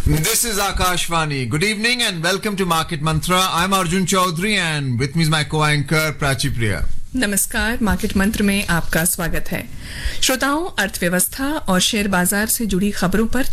This is Akashvani. Good evening and welcome to Market Mantra. I'm Arjun Chaudhary and with me is my co-anchor Prachi Priya. नमस्कार, market मंत्र में आपका स्वागत है। श्रोताओं, अर्थव्यवस्था और शेयर बाजार से जुड़ी खबरों पर